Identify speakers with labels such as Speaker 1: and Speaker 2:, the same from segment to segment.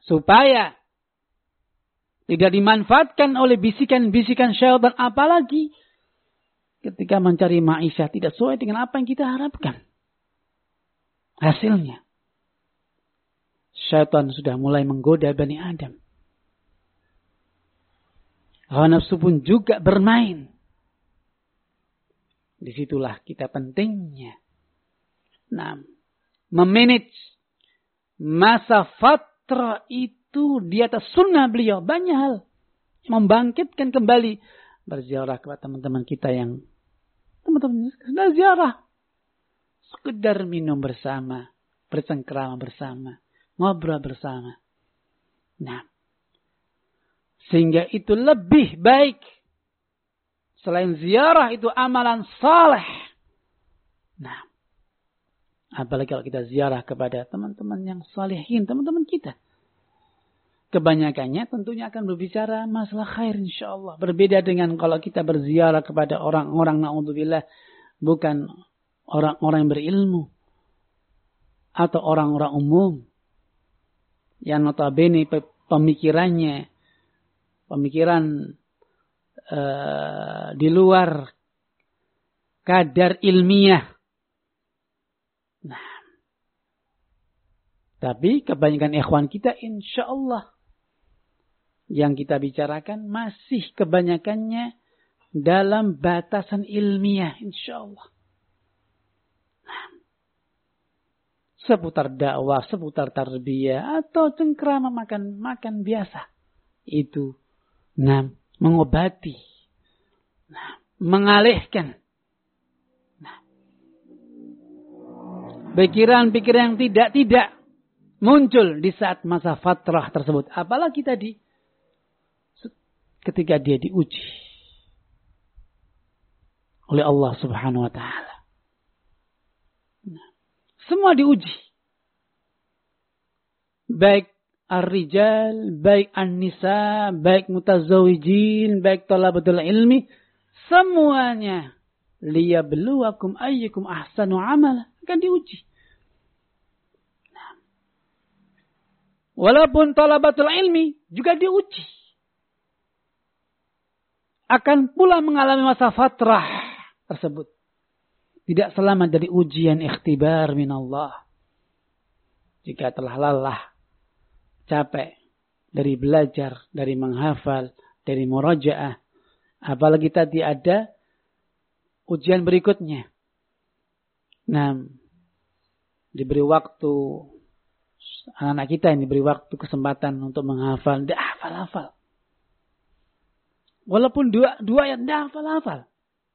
Speaker 1: supaya tidak dimanfaatkan oleh bisikan-bisikan syaitan, apalagi ketika mencari ma'isyah tidak sesuai dengan apa yang kita harapkan. Hasilnya, syaitan sudah mulai menggoda Bani Adam. Hawa nafsu pun juga bermain. Disitulah kita pentingnya memanage masa fatra itu di atas sunnah beliau. Banyak hal membangkitkan kembali. Berziarah kepada teman-teman kita yang teman-teman sudah ziarah. Sekedar minum bersama, bercengkrama bersama, ngobrol bersama. Sehingga itu lebih baik. Selain ziarah itu amalan saleh. Apalagi kalau kita ziarah kepada teman-teman yang salihin, teman-teman kita. Kebanyakannya tentunya akan berbicara masalah khair insyaallah. Berbeda dengan kalau kita berziarah kepada orang-orang na'udzubillah, bukan orang-orang yang berilmu atau orang-orang umum yang notabene pemikiran di luar kadar ilmiah. Tapi kebanyakan ikhwan kita insyaallah yang kita bicarakan masih kebanyakannya dalam batasan ilmiah insyaallah. Seputar dakwah, seputar tarbiyah atau cengkrama makan biasa. Itu mengobati, mengalihkan pikiran-pikiran yang tidak muncul di saat masa fatrah tersebut. Apalagi tadi ketika dia diuji oleh Allah Subhanahu wa taala. Semua diuji. Baik ar-rijal, baik an-nisa, baik mutazawijin, baik talabatul ilmi, semuanya liyabluwakum ayyukum ahsanu amala, akan diuji. Walaupun talabatul ilmi juga diuji. Akan pula mengalami masa fatrah tersebut. Tidak selamat dari ujian ikhtibar minallah. Jika telah lelah, capek dari belajar, dari menghafal, dari murajaah. Apalagi tadi ada ujian berikutnya. Diberi waktu, anak-anak kita ini diberi waktu kesempatan untuk menghafal. Tidak hafal-hafal. Walaupun dua ayat tidak hafal-hafal.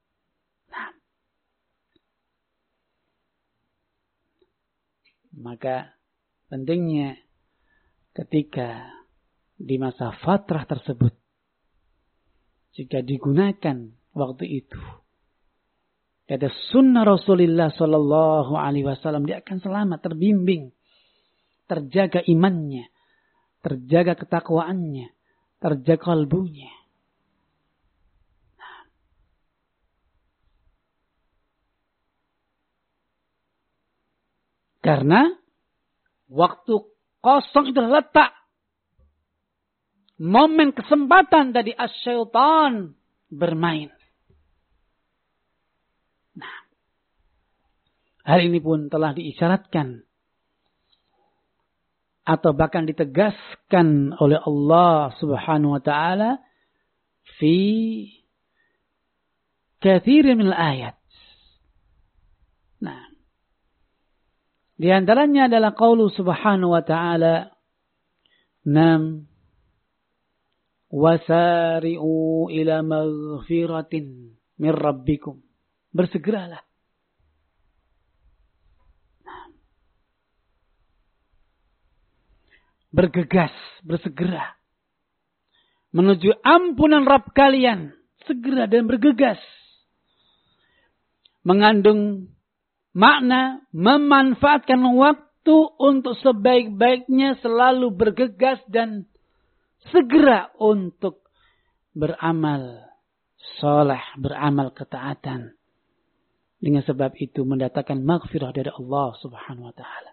Speaker 1: Maka pentingnya ketika di masa fatrah tersebut, jika digunakan waktu itu, ada sunnah Rasulullah Sallallahu Alaihi Wasallam, dia akan selamat, terbimbing, terjaga imannya, terjaga ketakwaannya, terjaga kalbunya. Karena waktu kosong itu letak momen kesempatan dari asyaitan bermain. Hal ini pun telah diisyaratkan atau bahkan ditegaskan oleh Allah Subhanahu wa taala fi katsirin minal ayat. Di antaranya adalah qaulu Subhanahu wa ta'ala, wasari'u ila maghfiratin min rabbikum. Bersegeralah. Bergegas, bersegera menuju ampunan Rabb kalian. Segera dan bergegas. Mengandung makna memanfaatkan waktu untuk sebaik-baiknya, selalu bergegas dan segera untuk beramal saleh, beramal ketaatan. Dengan sebab itu mendatangkan maghfirah dari Allah Subhanahu wa taala.